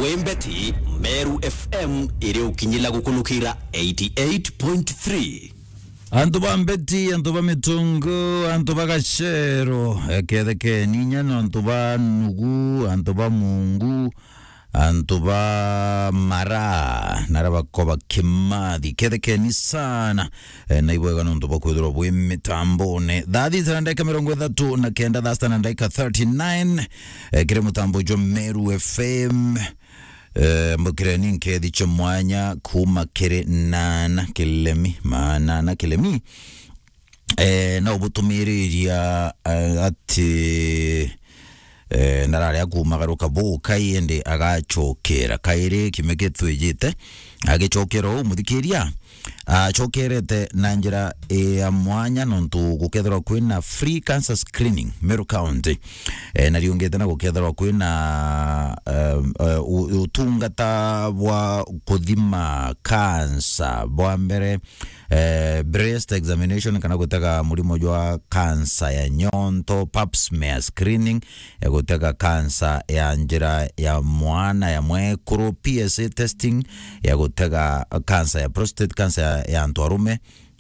Wembeti Meru FM iri ukinyila kukulukira 88.3. Antuba mbeti, antuba mitungu, antuba kashero, kedeke ninyano, antuba nugu, antuba mungu, antuba mara, naraba koba kimadi, kedeke ni sana, na ibuega nuntuba kudro bui mitambone. Dadi zanandaika mirongo dhatu na kenda dhasta nandaika 39, kire mutambo jo Meru FM, mbukire ninke dicho mwanya kuma kire nana kilemi manana kilemi na ubutumiri ya ati narare akumagaruka bo kayende agachokera kaire kimegetu ejite agechokera umuthikiria chokerete nanjira ya mwanya nontu gukethera kwina free cancer screening Meru County na riongete na gukethera kwina utungata wa kuthima cancer bwa mbere breast examination kana gutega murimo jwa cancer ya nyonto pap smear screening ya gutega cancer ya njira ya mwana ya mwekuru PSA testing ya gutega cancer ya prostate cancer ya antwarume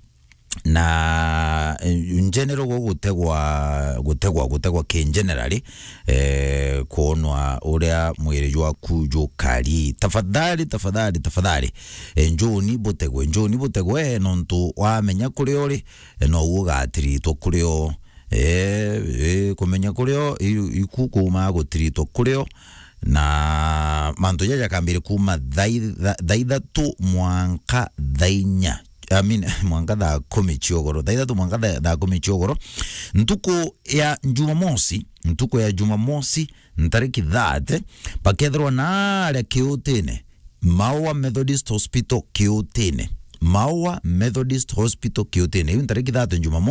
na in general gutegwa ke generally kuonwa uria mwiri jwa kujo kari tafadhali njoni butegwe nontu wamenya kuri uri no ugatritwo kuri o kumenya kuri o ikukuma gutritwo kuri o na manto jaja kambire kuma dhaidatu mwanka dhainya mwanga da komichiogoro dhaidatu mwanga da komichiogoro ntuko ya Jumamosi ntariki dhate pakethro na aria kiutine Maua Methodist Hospital kiutine ntariki dhate Jumamosi